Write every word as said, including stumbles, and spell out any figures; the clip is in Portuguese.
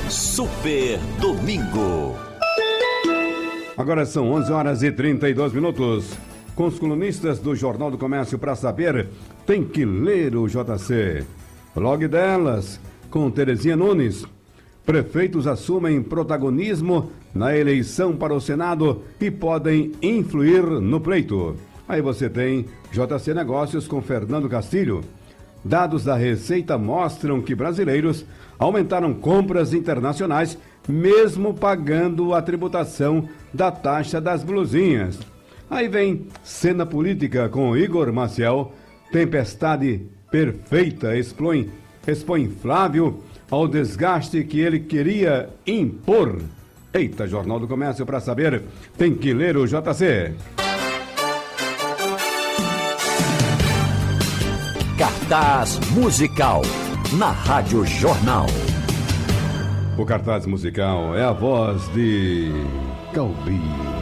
Super Domingo. Agora são onze horas e trinta e dois minutos. Com os colunistas do Jornal do Comércio para saber, tem que ler o J C. Blog delas, com Terezinha Nunes. Prefeitos assumem protagonismo na eleição para o Senado e podem influir no pleito. Aí você tem J C Negócios com Fernando Castilho. Dados da Receita mostram que brasileiros aumentaram compras internacionais, mesmo pagando a tributação da taxa das blusinhas. Aí vem Cena Política com Igor Maciel. Tempestade perfeita expõe, expõe Flávio ao desgaste que ele queria impor. Eita, Jornal do Comércio para saber, tem que ler o J C. Cartaz musical na Rádio Jornal. O cartaz musical é a voz de Calbi.